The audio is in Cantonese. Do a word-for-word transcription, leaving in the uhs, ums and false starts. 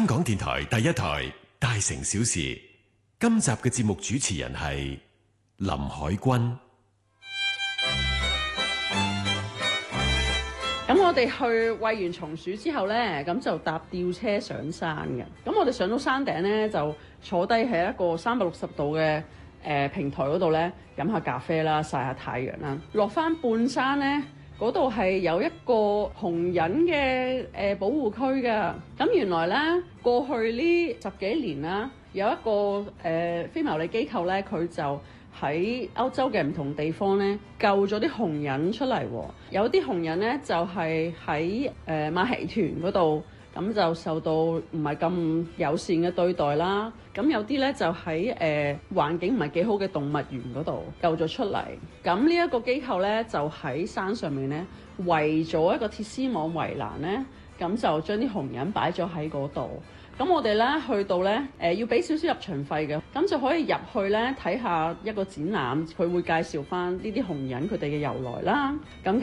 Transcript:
香港電台第一台大城小事，今集嘅節目主持人係林海軍。 咁我哋去餵完松鼠之後呢，咁就搭吊車上山嘅。咁我哋上到山頂呢，就坐低喺一個三百六十度嘅誒、呃、平台嗰度呢，飲下咖啡啦，曬下太陽啦。落翻半山呢，嗰度係有一個熊人嘅誒、呃、保護區㗎。咁原來呢，過去呢十幾年啦，有一個誒、呃、非牟利機構呢，佢就喺歐洲嘅唔同地方咧，救咗啲熊人出嚟喎。有啲熊人咧就係喺誒馬戲團嗰度，咁就受到唔係咁友善嘅對待啦。咁有啲咧就喺誒、呃、環境唔係幾好嘅動物園嗰度救咗出嚟。咁呢一個機構咧就喺山上面咧圍咗一個鐵絲網圍欄咧，咁就將啲熊人擺咗喺嗰度。咁我哋咧去到咧，誒、呃、要俾少少入場費嘅，咁就可以入去咧睇下一個展覽，佢會介紹翻呢啲熊人佢哋嘅由來啦。咁